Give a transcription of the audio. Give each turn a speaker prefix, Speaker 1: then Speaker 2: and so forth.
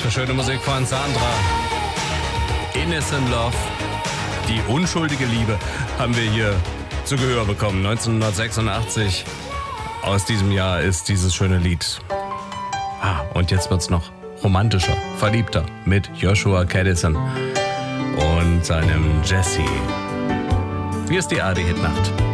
Speaker 1: für schöne Musik von Sandra. Innocent Love, die unschuldige Liebe, haben wir hier zu Gehör bekommen. 1986. Aus diesem Jahr ist dieses schöne Lied. Und jetzt wird's noch romantischer, verliebter mit Joshua Kadison und seinem Jesse. Hier ist die ARD Hitnacht.